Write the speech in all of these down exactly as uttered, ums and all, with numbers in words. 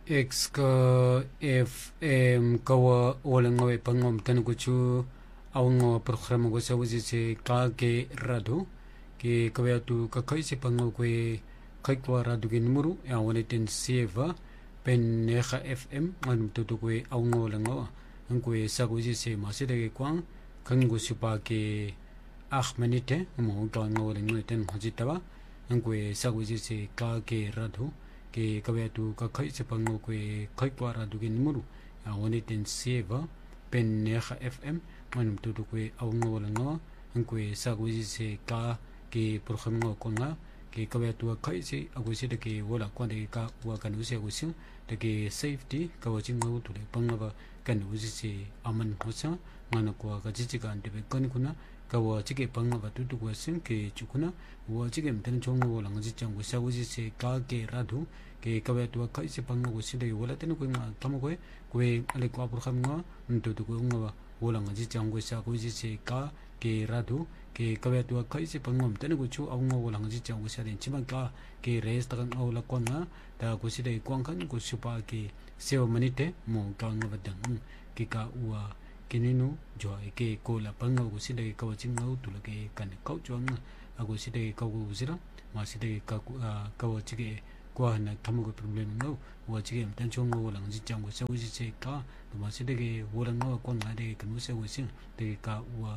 X ka F M kawa wala ngawe pangom tanukuchu awango programa ko sa wusi se ka ke rado ke kawaya tu kakai se pangaw kwe kai kwa rado ke numero ya wane ten seva pen neha F M ngan tutu kwe awango wala ngawa ang kwe sa wusi se masida ke kwang kan go supa ke ah manite mo ka ngawa wala ngawe ten hajitawa ang kwe sa wusi se ka ke rado ke kawaya tu kakai se pangaw kwe kai kwa rado ke numero ya wane ten seva pen neha F M manum tutu kwe awango wala ngawa ang kwe sa wusi se ka ke programa ko nga ke kawaya tu kai se agusi de ke wala kwa de ka wa kan usi agusi de ke safety ka wa jing ngaw tu le pangaba kan usi se aman hosa mana ko ka jiji kan de kan kuna ka wa jige pangaba tutu ko sim ke chukuna wa jige mten chong wala ngaji chang usi agusi se ka ke radu ke kawaya tu kai se pangago si de wala ten ko nga tamo ko kwe ale ko programa nga tutu ko nga wala ngaji chang usi agusi se ka ke radu ke kawaya tu kai se pangom tene ko chu awng wala ngaji chang usi den chimang ka ke res ta kan awla ko nga ta ko si de kwang kan ko supa ke sewa manite mo ka nga badang ke ka uwa kininu jo ke ko la pangaw ko si de ka waching ngaw tu la ke kan kau chuang ago si de ka ko usira ma si de ka ka wachige kwa na tamo ko problem ngaw wachige mtan chong wala ngaji chang ko sa usi se ka to ma si de ke wala ngaw ko nga de kan usi usi de ka uwa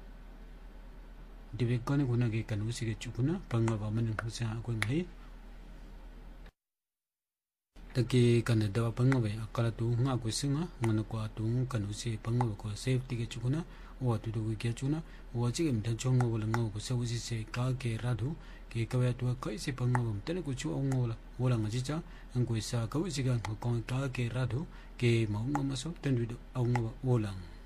dibe kone kuna ke kan usi ke chukuna panga ba manin husa ko ngai take kan da panga ba akala tu nga ko singa ngana ko tu kan usi panga ko safety ke chukuna wa tu du ke chuna wa chi ke mtan chong wala ngaw ko sa usi se ka ke radu ke kawaya tu kai se panga ba mtan ko chu ong wala wala ngaji cha ang ko sa ka usi ga ko ka ke radu ke ma ong ma so tan du ong wala